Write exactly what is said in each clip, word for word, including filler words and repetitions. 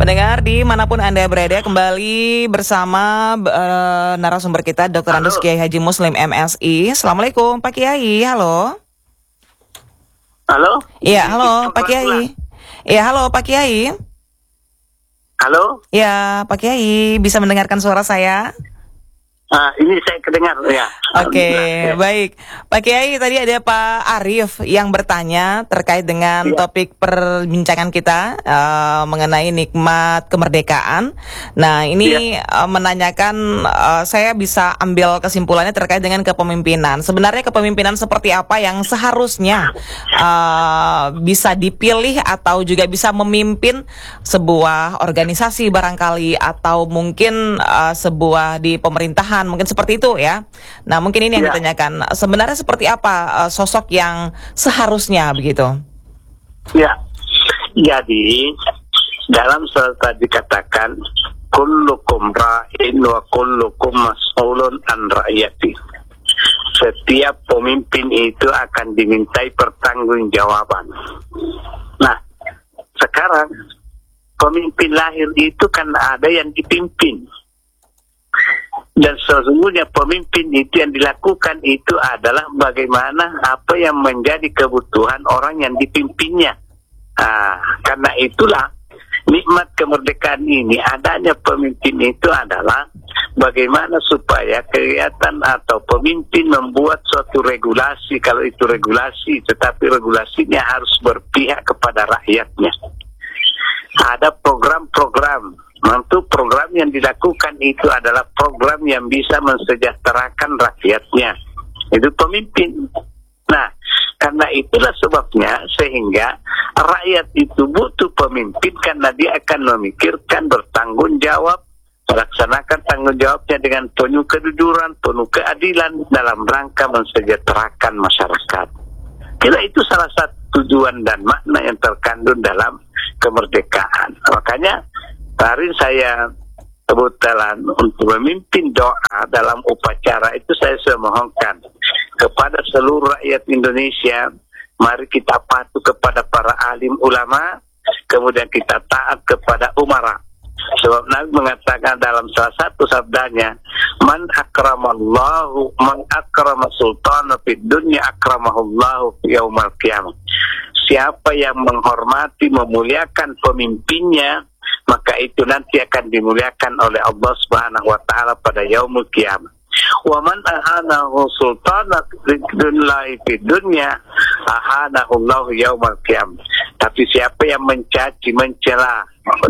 Pendengar dimanapun Anda berada, kembali bersama uh, narasumber kita doktor Andes Kiai Haji Muslim M Si. Assalamualaikum Pak Kiai, halo. Halo? Iya, halo Pak Kiai. Iya, halo Pak Kiai. Halo? Ya, Pak Kiai, bisa mendengarkan suara saya? Ah, ini saya kedengar ya. Oke, okay, baik. Pak Kiai, tadi ada Pak Arif yang bertanya terkait dengan ya. topik perbincangan kita uh, mengenai nikmat kemerdekaan. Nah, ini ya. uh, menanyakan, uh, saya bisa ambil kesimpulannya terkait dengan kepemimpinan. Sebenarnya kepemimpinan seperti apa yang seharusnya uh, bisa dipilih atau juga bisa memimpin sebuah organisasi barangkali, atau mungkin uh, sebuah di pemerintahan, mungkin seperti itu ya. Nah, mungkin ini yang ya. ditanyakan, sebenarnya seperti apa uh, sosok yang seharusnya begitu? Ya, jadi dalam surat tadi dikatakan kullukum ra'in wa kullukum mas'ulun an ra'iyati. Setiap pemimpin itu akan dimintai pertanggungjawaban. Nah, sekarang pemimpin lahir itu kan ada yang dipimpin. Dan sesungguhnya pemimpin itu yang dilakukan itu adalah bagaimana apa yang menjadi kebutuhan orang yang dipimpinnya. Nah, karena itulah nikmat kemerdekaan ini, adanya pemimpin itu adalah bagaimana supaya kegiatan atau pemimpin membuat suatu regulasi, kalau itu regulasi, tetapi regulasinya harus berpihak kepada rakyatnya. Ada program-program. Untuk program yang dilakukan itu adalah program yang bisa mensejahterakan rakyatnya. Itu pemimpin. Nah, karena itulah sebabnya sehingga rakyat itu butuh pemimpin, karena dia akan memikirkan, bertanggung jawab, melaksanakan tanggung jawabnya dengan penuh kejujuran, penuh keadilan dalam rangka mensejahterakan masyarakat. Kira itu salah satu tujuan dan makna yang terkandung dalam kemerdekaan. Makanya hari saya kebetulan untuk memimpin doa dalam upacara itu, saya semohonkan kepada seluruh rakyat Indonesia, mari kita patuh kepada para alim ulama, kemudian kita taat kepada umara. Sebab Nabi mengatakan dalam salah satu sabdanya, man akramallahu man akrama sultana fid dunya akramahullahu yaumal qiyamah. Siapa yang menghormati, memuliakan pemimpinnya, maka itu nanti akan dimuliakan oleh Allah Subhanahu wa taala pada yaumul qiyamah. Wa man ahanahu sultana fid dunya ahanahu Allah yaumal qiyamah. Tapi siapa yang mencaci, mencela,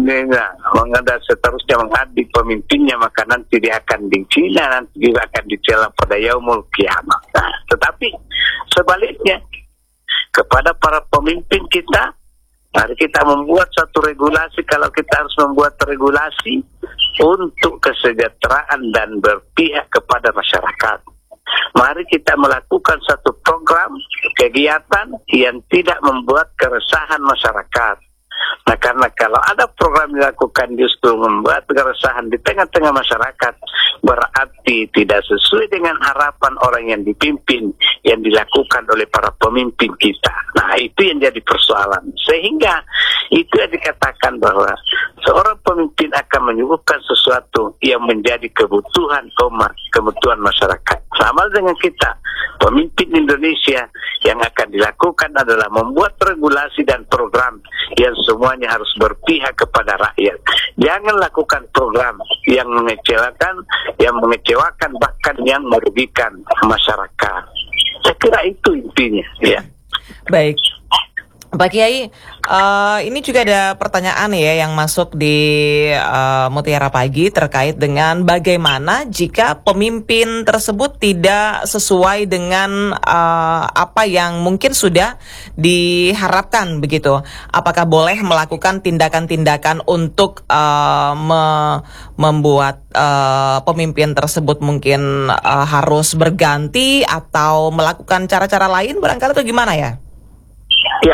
mengenai seterusnya menghadap pemimpinnya, maka nanti dia akan dicela, nanti juga akan dicela pada yaumul qiyamah. Nah, tetapi sebaliknya kepada para pemimpin kita, mari kita membuat satu regulasi. Kalau kita harus membuat regulasi untuk kesejahteraan dan berpihak kepada masyarakat, mari kita melakukan satu program kegiatan yang tidak membuat keresahan masyarakat. Nah, karena kalau ada program dilakukan justru membuat keresahan di tengah-tengah masyarakat, berarti tidak sesuai dengan harapan orang yang dipimpin, yang dilakukan oleh para pemimpin kita. Nah, itu yang jadi persoalan. Sehingga itu yang dikatakan bahwa seorang pemimpin akan menyuguhkan sesuatu yang menjadi kebutuhan umat, kebutuhan masyarakat. Sama dengan kita, pemimpin Indonesia, yang akan dilakukan adalah membuat regulasi dan program yang semuanya harus berpihak kepada rakyat. Jangan lakukan program yang mengecewakan, yang mengecewakan bahkan yang merugikan masyarakat. Saya kira itu intinya, ya. Baik. Pak Kiai, uh, ini juga ada pertanyaan ya yang masuk di uh, Mutiara Pagi terkait dengan bagaimana jika pemimpin tersebut tidak sesuai dengan uh, apa yang mungkin sudah diharapkan begitu. Apakah boleh melakukan tindakan-tindakan untuk uh, me- membuat uh, pemimpin tersebut mungkin uh, harus berganti atau melakukan cara-cara lain barangkali, atau gimana ya? Ya.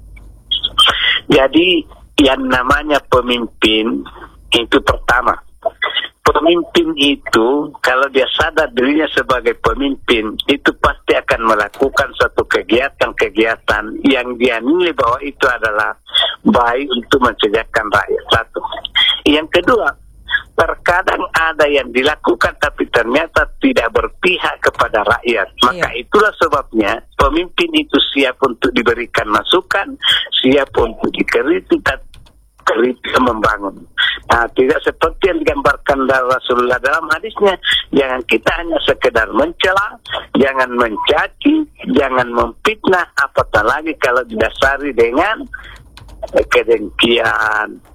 Jadi yang namanya pemimpin itu pertama, pemimpin itu kalau dia sadar dirinya sebagai pemimpin, itu pasti akan melakukan satu kegiatan-kegiatan yang dia nilai bahwa itu adalah baik untuk mensejahterakan rakyat. Satu. Yang kedua, terkadang ada yang dilakukan tapi ternyata tidak berpihak kepada rakyat. Maka iya. itulah sebabnya pemimpin itu siap untuk diberikan masukan, siap untuk dikritik, kritik membangun. Nah, tidak seperti yang digambarkan dari Rasulullah dalam hadisnya. Jangan kita hanya sekedar mencela, jangan mencaci, jangan memfitnah, apatah lagi kalau didasari dengan kedengkian,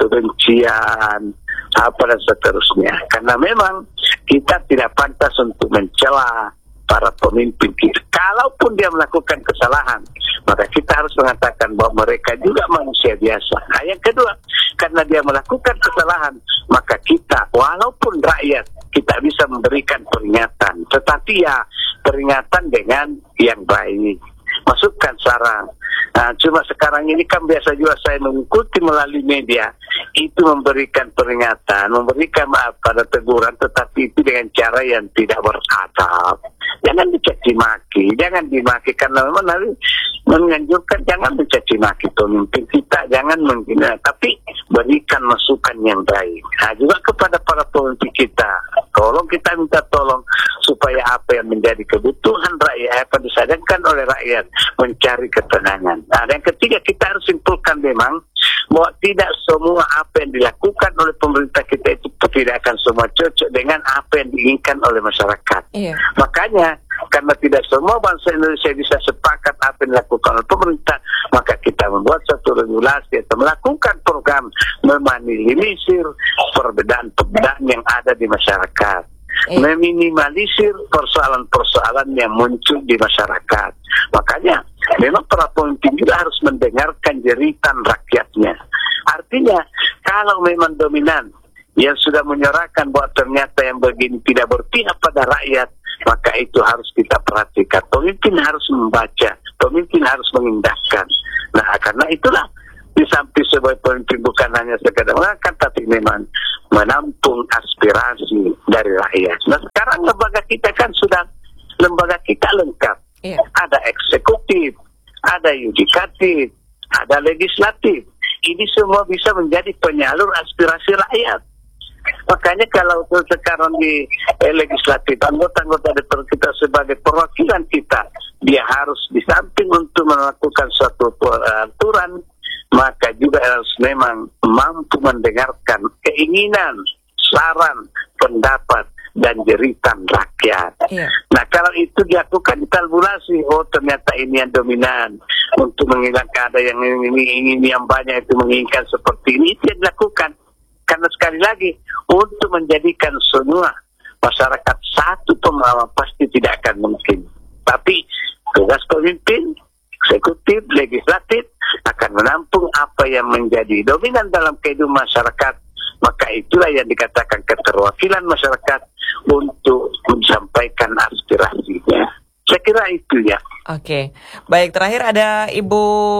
kebencian, apa dan seterusnya. Karena memang kita tidak pantas untuk mencela para pemimpin kita. Kalaupun dia melakukan kesalahan, maka kita harus mengatakan bahwa mereka juga manusia biasa. Nah, yang kedua, karena dia melakukan kesalahan, maka kita, walaupun rakyat, kita bisa memberikan peringatan. Tetapi ya, peringatan dengan yang baik. Masukkan saran. Nah, cuma sekarang ini kan biasa juga saya mengikuti melalui media, itu memberikan peringatan, memberikan maaf pada teguran, tetapi itu dengan cara yang tidak beradab. Jangan dicaci maki, jangan dimaki, karena memang nanti menganjurkan jangan mencaci maki pemimpin kita, jangan menghina, tapi berikan masukan yang baik. Nah, juga kepada para pemimpin kita, tolong kita minta tolong supaya apa yang menjadi kebutuhan rakyat, apa disadangkan oleh rakyat, mencari ketenangan. Nah, dan ketiga, kita harus simpulkan memang bahwa tidak semua apa yang dilakukan oleh pemerintah kita itu tidak akan semua cocok dengan apa yang diinginkan oleh masyarakat. Iya. Makanya, karena tidak semua bangsa Indonesia bisa sepakat apa yang dilakukan oleh pemerintah, maka kita membuat satu regulasi atau melakukan program meminimalisir perbedaan-perbedaan yang ada di masyarakat. Eh. Meminimalisir persoalan-persoalan yang muncul di masyarakat. Makanya memang para pemimpin juga harus mendengarkan jeritan rakyatnya. Artinya kalau memang dominan yang sudah menyerahkan bahwa ternyata yang begini tidak berpihak pada rakyat, maka itu harus kita perhatikan. Pemimpin harus membaca, pemimpin harus mengindahkan. Nah, karena itulah di samping sebagai pemimpin bukan hanya sekadar mengangkat, tapi memang menampung aspirasi dari rakyat. Nah, sekarang lembaga kita kan sudah, lembaga kita lengkap. Iya. Ada eksekutif, ada yudikatif, ada legislatif. Ini semua bisa menjadi penyalur aspirasi rakyat. Makanya kalau sekarang di eh, legislatif, anggota-anggota D P R kita sebagai perwakilan kita, dia harus di samping untuk melakukan suatu peraturan, maka juga harus memang mampu mendengarkan keinginan, saran, pendapat, dan jeritan rakyat. Iya. Nah, kalau itu dilakukan dikalkulasi, oh ternyata ini yang dominan, untuk menghilangkan ada yang ini, ini yang banyak itu menginginkan seperti ini, itu yang dilakukan. Karena sekali lagi, untuk menjadikan semua masyarakat satu pemahaman pasti tidak akan mungkin. Tapi tugas pemimpin, eksekutif, legislatif akan menampung apa yang menjadi dominan dalam kehidupan masyarakat. Maka itulah yang dikatakan keterwakilan masyarakat untuk menyampaikan aspirasinya. Saya kira itu ya. Oke, baik, terakhir ada Ibu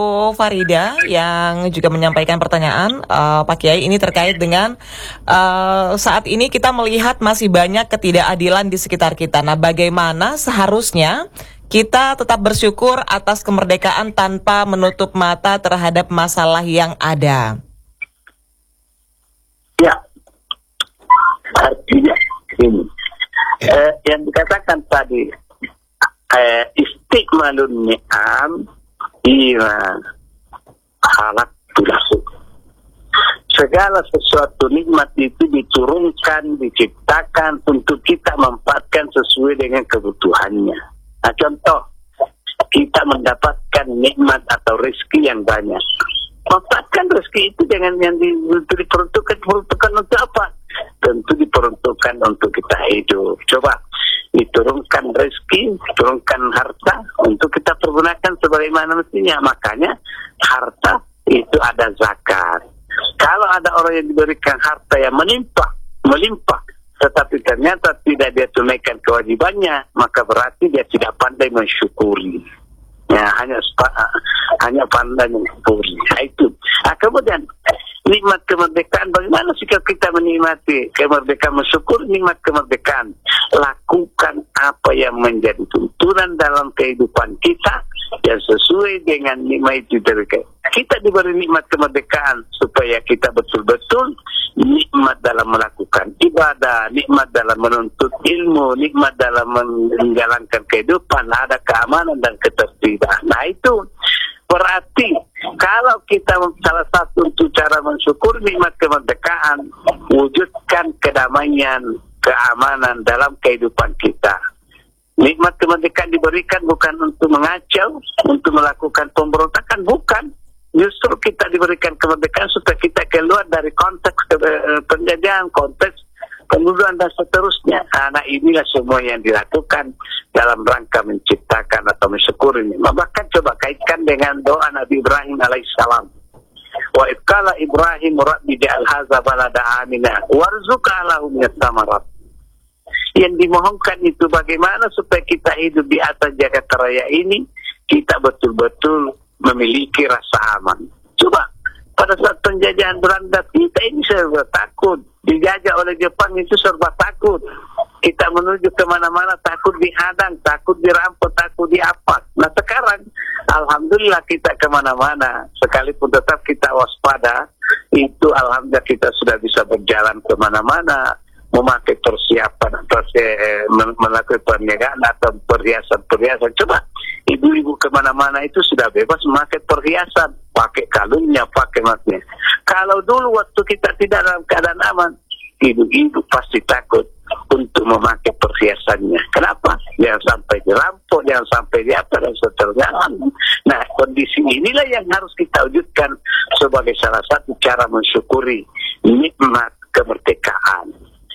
Farida yang juga menyampaikan pertanyaan, uh, Pak Kiai, ini terkait dengan uh, saat ini kita melihat masih banyak ketidakadilan di sekitar kita. Nah, bagaimana seharusnya kita tetap bersyukur atas kemerdekaan tanpa menutup mata terhadap masalah yang ada? Ya, artinya ini eh, yang dikatakan tadi, Eh, istiqmalun ni'am ila halak tulahu. Segala sesuatu nikmat itu diturunkan, diciptakan untuk kita manfaatkan sesuai dengan kebutuhannya. Nah, contoh, kita mendapatkan nikmat atau rezeki yang banyak. Manfaatkan rezeki itu dengan yang diperuntukkan, diperuntukkan untuk apa? Tentu diperuntukkan untuk kita hidup. Coba diturunkan rezeki, diturunkan harta untuk kita pergunakan sebagaimana mestinya. Makanya harta itu ada zakat. Kalau ada orang yang diberikan harta yang melimpah, melimpah, tetapi ternyata tidak dia tunaikan kewajibannya, maka berarti dia tidak pandai mensyukuri. Ya, hanya hanya pandai mensyukuri. Nah, itu. Nah, kemudian nikmat kemerdekaan, bagaimana sikap kita menikmati kemerdekaan, mensyukur nikmat kemerdekaan? Lakukan apa yang menjadi tuntunan dalam kehidupan kita yang sesuai dengan nikmat itu dari kita. Kita diberi nikmat kemerdekaan supaya kita betul-betul nikmat dalam melakukan ibadah, nikmat dalam menuntut ilmu, nikmat dalam menjalankan kehidupan, ada keamanan dan ketertiban. Nah itu berarti kalau kita salah satu untuk cara mensyukur nikmat kemerdekaan, wujudkan kedamaian, keamanan dalam kehidupan kita. Nikmat kemerdekaan diberikan bukan untuk mengacau, untuk melakukan pemberontakan, bukan. Justru kita diberikan kemerdekaan supaya kita keluar dari konteks penjajahan, konteks pembunuhan dan seterusnya. Nah inilah semua yang dilakukan dalam rangka menciptakan atau mensyukuri. Bahkan coba kaitkan dengan doa Nabi Ibrahim alaihissalam. Wa iqala Ibrahim rabbi ja'al hadza balada amina warzuq ahlahu minats samarat. Yang dimohonkan itu bagaimana supaya kita hidup di atas Jakarta Raya ini, kita betul-betul memiliki rasa aman. Coba pada saat penjajahan Belanda, kita ini serba takut. Dijajah oleh Jepang itu serba takut. Kita menuju kemana-mana takut dihadang, takut dirampok, takut diapak. Nah sekarang, alhamdulillah kita kemana-mana. Sekalipun tetap kita waspada, itu alhamdulillah kita sudah bisa berjalan kemana-mana, memakai persiapan, persi- melakukan perniagaan atau perhiasan-perhiasan. Coba, ibu-ibu kemana-mana itu sudah bebas memakai perhiasan, pakai kalungnya, pakai matnya. Kalau dulu waktu kita tidak dalam keadaan aman, ibu-ibu pasti takut untuk memakai perhiasannya. Kenapa? Jangan sampai dirampok, jangan sampai diapa dan seterusnya. Nah, kondisi inilah yang harus kita wujudkan sebagai salah satu cara mensyukuri nikmat kemerdekaan.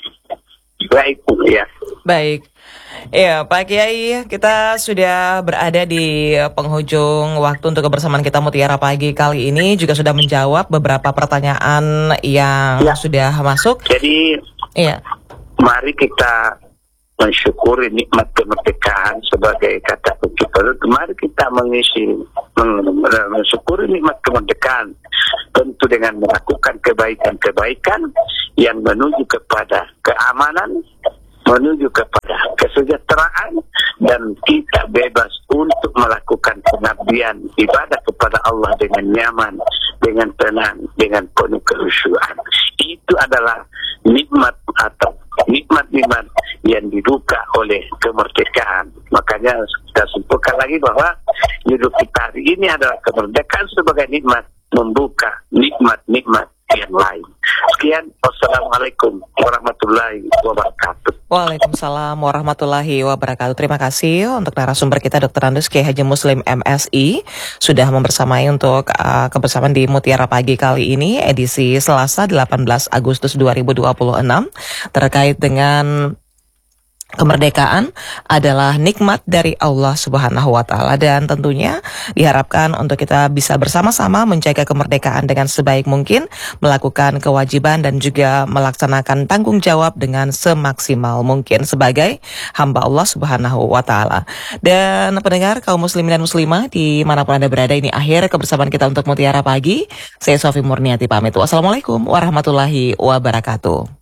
Baik, ya. Baik. Ya, Pak Kiai, kita sudah berada di penghujung waktu untuk kebersamaan kita Mutiara Pagi kali ini, juga sudah menjawab beberapa pertanyaan yang ya. sudah masuk. Jadi, ya. mari kita mensyukuri nikmat kemerdekaan sebagai kata kunci. Mari kita mengisi, mensyukuri nikmat kemerdekaan, tentu dengan melakukan kebaikan-kebaikan yang menuju kepada keamanan, menuju kepada kesejahteraan, dan kita bebas untuk melakukan pengabdian ibadah kepada Allah dengan nyaman, dengan tenang, dengan penuh kehusyuan. Itu adalah nikmat atau nikmat-nikmat yang dibuka oleh kemerdekaan. Makanya kita simpulkan lagi bahwa hidup kita hari ini adalah kemerdekaan sebagai nikmat, membuka nikmat-nikmat yang lain. Sekian, wassalamualaikum warahmatullahi wabarakatuh. Waalaikumsalam warahmatullahi wabarakatuh. Terima kasih untuk narasumber kita Doktor Andus Kiai Haji Muslim M Si sudah membersamai untuk uh, kebersamaan di Mutiara Pagi kali ini, edisi Selasa delapan belas Agustus dua ribu dua puluh enam, terkait dengan kemerdekaan adalah nikmat dari Allah Subhanahu wa Ta'ala, dan tentunya diharapkan untuk kita bisa bersama-sama menjaga kemerdekaan dengan sebaik mungkin, melakukan kewajiban dan juga melaksanakan tanggung jawab dengan semaksimal mungkin sebagai hamba Allah Subhanahu wa Ta'ala. Dan pendengar kaum muslimin dan muslimah dimanapun Anda berada, ini akhir kebersamaan kita untuk Mutiara Pagi. Saya Sofi Murniati pamit. Wassalamualaikum warahmatullahi wabarakatuh.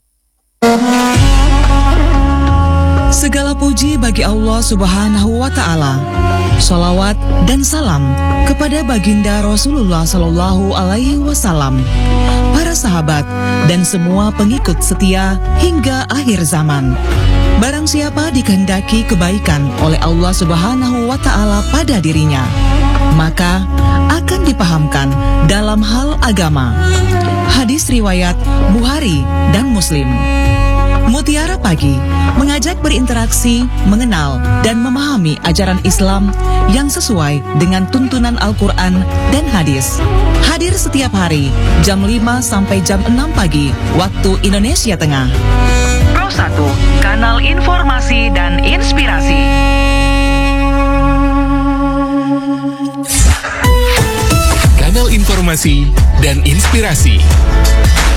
Segala puji bagi Allah Subhanahu wa Ta'ala. Salawat dan salam kepada baginda Rasulullah Sallallahu Alaihi Wasallam, para sahabat dan semua pengikut setia hingga akhir zaman. Barang siapa dikehendaki kebaikan oleh Allah Subhanahu wa Ta'ala pada dirinya, maka akan dipahamkan dalam hal agama. Hadis riwayat Bukhari dan Muslim. Mutiara Pagi mengajak berinteraksi, mengenal, dan memahami ajaran Islam yang sesuai dengan tuntunan Al-Quran dan hadis. Hadir setiap hari jam lima sampai jam enam pagi waktu Indonesia Tengah. Pro satu, kanal informasi dan inspirasi. Kanal informasi dan inspirasi.